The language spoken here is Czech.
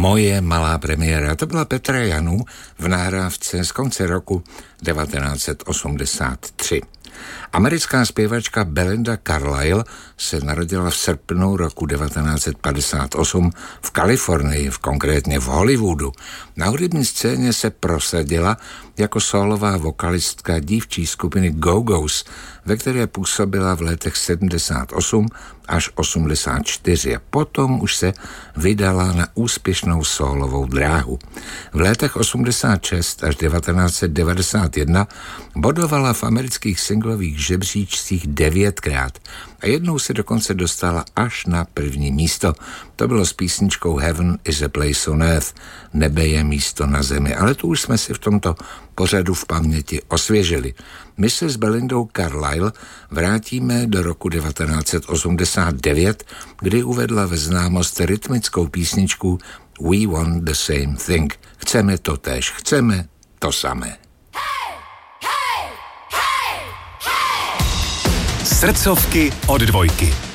Moje malá premiéra. To byla Petra Janu v nahrávce z konce roku 1983. Americká zpěvačka Belinda Carlisle se narodila v srpnu roku 1958 v Kalifornii, konkrétně v Hollywoodu. Na hudební scéně se prosadila jako sólová vokalistka dívčí skupiny Go-Go's, ve které působila v letech 78 až 84 a potom už se vydala na úspěšnou sólovou dráhu. V letech 86 až 1991 bodovala v amerických singlových žebříčcích 9krát a jednou se dokonce dostala až na první místo. To bylo s písničkou Heaven is a place on earth, nebe je místo na zemi, ale to už jsme si v tomto pořadu v paměti osvěžili. My se s Belindou Carlisle vrátíme do roku 1989, kdy uvedla ve známost rytmickou písničku We want the same thing. Chceme to též, chceme to samé. Srdcovky od Dvojky.